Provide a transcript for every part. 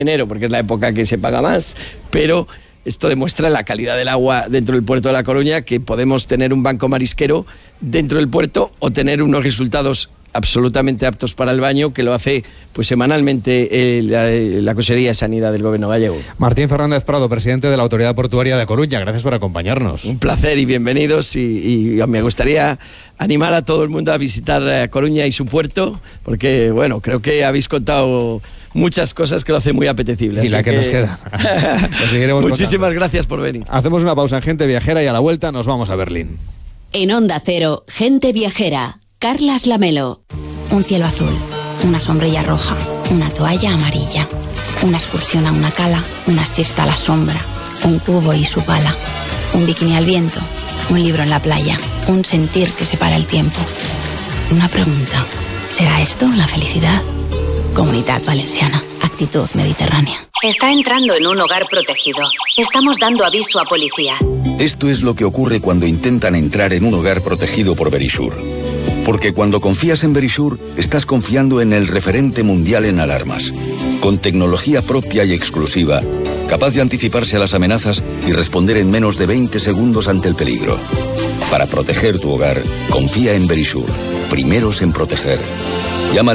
enero, porque es la época que se paga más, pero esto demuestra la calidad del agua dentro del puerto de La Coruña, que podemos tener un banco marisquero dentro del puerto o tener unos resultados absolutamente aptos para el baño, que lo hace pues semanalmente la Consejería de Sanidad del Gobierno gallego. Martín Fernández Prado, presidente de la Autoridad Portuaria de Coruña, gracias por acompañarnos. Un placer y bienvenidos, y me gustaría animar a todo el mundo a visitar Coruña y su puerto, porque bueno, creo que habéis contado muchas cosas que lo hacen muy apetecible. Y la que nos queda. Muchísimas gracias por venir. Hacemos una pausa en Gente Viajera y a la vuelta nos vamos a Berlín. En Onda Cero, Gente Viajera, Carlas Lamelo. Un cielo azul, una sombrilla roja, una toalla amarilla, una excursión a una cala, una siesta a la sombra, un cubo y su pala, un bikini al viento, un libro en la playa, un sentir que separa el tiempo. Una pregunta, ¿será esto la felicidad? Comunidad Valenciana, actitud mediterránea. Está entrando en un hogar protegido. Estamos dando aviso a policía. Esto es lo que ocurre cuando intentan entrar en un hogar protegido por Verisure. Porque cuando confías en Verisure, estás confiando en el referente mundial en alarmas. Con tecnología propia y exclusiva, capaz de anticiparse a las amenazas y responder en menos de 20 segundos ante el peligro. Para proteger tu hogar, confía en Verisure. Primeros en proteger. Llama al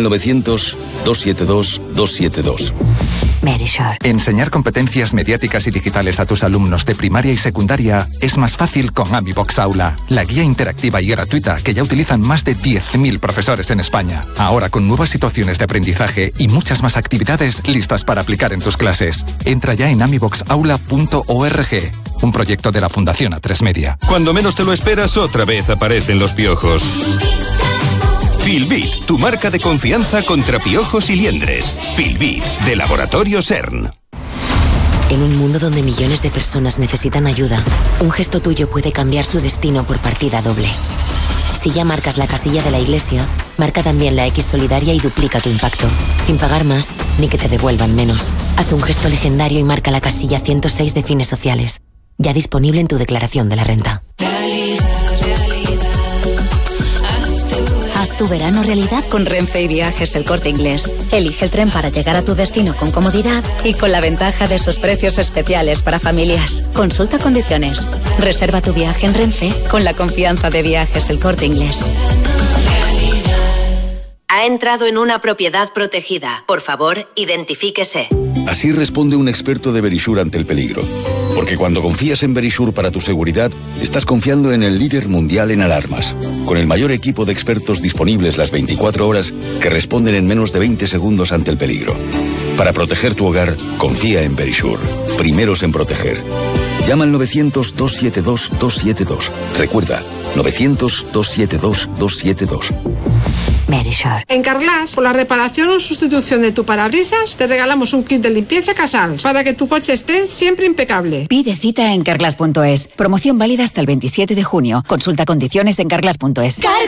900-272-272. Verisure. Enseñar competencias mediáticas y digitales a tus alumnos de primaria y secundaria es más fácil con AmiBox Aula, la guía interactiva y gratuita que ya utilizan más de 10.000 profesores en España. Ahora con nuevas situaciones de aprendizaje y muchas más actividades listas para aplicar en tus clases. Entra ya en amiboxaula.org, un proyecto de la Fundación A3 Media. Cuando menos te lo esperas, otra vez aparecen los piojos. Filbit, tu marca de confianza contra piojos y liendres. Filbit, de Laboratorio CERN. En un mundo donde millones de personas necesitan ayuda, un gesto tuyo puede cambiar su destino por partida doble. Si ya marcas la casilla de la iglesia, marca también la X solidaria y duplica tu impacto, sin pagar más ni que te devuelvan menos. Haz un gesto legendario y marca la casilla 106 de Fines Sociales, ya disponible en tu declaración de la renta. Haz tu verano realidad con Renfe y Viajes El Corte Inglés. Elige el tren para llegar a tu destino con comodidad y con la ventaja de sus precios especiales para familias. Consulta condiciones. Reserva tu viaje en Renfe con la confianza de Viajes El Corte Inglés. Ha entrado en una propiedad protegida. Por favor, identifíquese. Así responde un experto de Verisure ante el peligro. Porque cuando confías en Verisure para tu seguridad, estás confiando en el líder mundial en alarmas, con el mayor equipo de expertos disponibles las 24 horas que responden en menos de 20 segundos ante el peligro. Para proteger tu hogar, confía en Verisure. Primeros en proteger. Llama al 900-272-272. Recuerda, 900-272-272. Verisure. En Carglass, por la reparación o sustitución de tu parabrisas, te regalamos un kit de limpieza Casals para que tu coche esté siempre impecable. Pide cita en carglass.es. Promoción válida hasta el 27 de junio. Consulta condiciones en carglass.es.